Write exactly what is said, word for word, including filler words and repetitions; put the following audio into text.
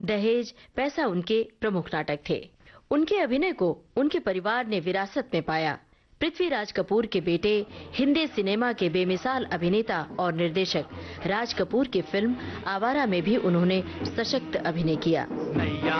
दहेज, पैसा उनके प्रमुख नाटक थे। उनके अभिनय को उनके परिवार ने विरासत में पाया। पृथ्वीराज कपूर के बेटे, हिंदी सिनेमा के बेमिसाल अभिनेता और निर्देशक राज कपूर की फिल्म आवारा में भी उन्होंने सशक्त अभिनय किया।